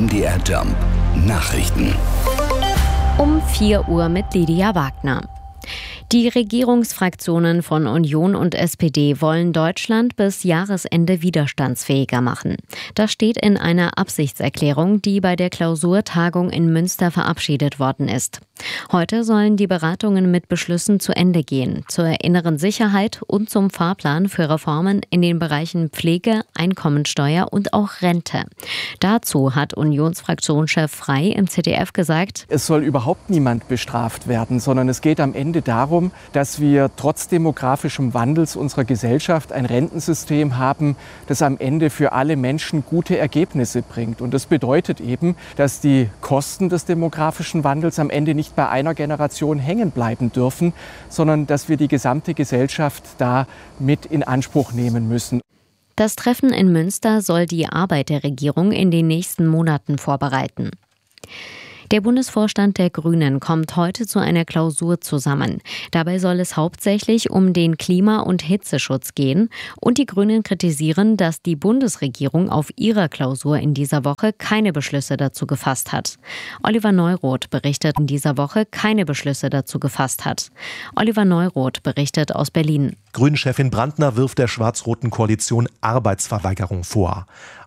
MDR Jump Nachrichten. Um 4 Uhr mit Lydia Wagner. Die Regierungsfraktionen von Union und SPD wollen Deutschland bis Jahresende widerstandsfähiger machen. Das steht in einer Absichtserklärung, die bei der Klausurtagung in Münster verabschiedet worden ist. Heute sollen die Beratungen mit Beschlüssen zu Ende gehen, zur inneren Sicherheit und zum Fahrplan für Reformen in den Bereichen Pflege, Einkommensteuer und auch Rente. Dazu hat Unionsfraktionschef Frey im ZDF gesagt: Es soll überhaupt niemand bestraft werden, sondern es geht am Ende darum, dass wir trotz demografischem Wandels unserer Gesellschaft ein Rentensystem haben, das am Ende für alle Menschen gute Ergebnisse bringt. Und das bedeutet eben, dass die Kosten des demografischen Wandels am Ende nicht bei einer Generation hängen bleiben dürfen, sondern dass wir die gesamte Gesellschaft da mit in Anspruch nehmen müssen. Das Treffen in Münster soll die Arbeit der Regierung in den nächsten Monaten vorbereiten. Der Bundesvorstand der Grünen kommt heute zu einer Klausur zusammen. Dabei soll es hauptsächlich um den Klima- und Hitzeschutz gehen. Und die Grünen kritisieren, dass die Bundesregierung auf ihrer Klausur in dieser Woche keine Beschlüsse dazu gefasst hat. Oliver Neuroth berichtet Oliver Neuroth berichtet aus Berlin. Grünen-Chefin Brandner wirft der schwarz-roten Koalition Arbeitsverweigerung vor.